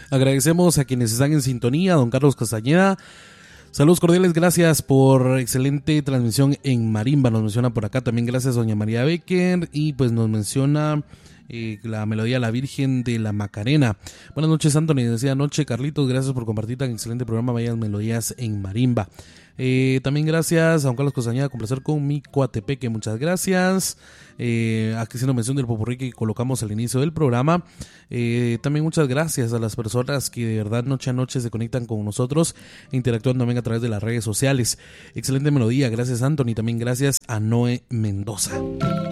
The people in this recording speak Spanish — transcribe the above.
Agradecemos a quienes están en sintonía, don Carlos Castañeda. Saludos cordiales, gracias por excelente transmisión en marimba, nos menciona por acá. También gracias doña María Becker y pues nos menciona la melodía La Virgen de la Macarena. Buenas noches, Anthony, decía anoche Carlitos, gracias por compartir tan excelente programa, Bellas Melodías en marimba. También gracias a don Carlos Costañeda, complacer con mi Coatepeque, muchas gracias. Aquí haciendo mención del popurrí que colocamos al inicio del programa. También muchas gracias a las personas que de verdad noche a noche se conectan con nosotros e interactúan también a través de las redes sociales. Excelente melodía, gracias Anthony, también gracias a Noé Mendoza.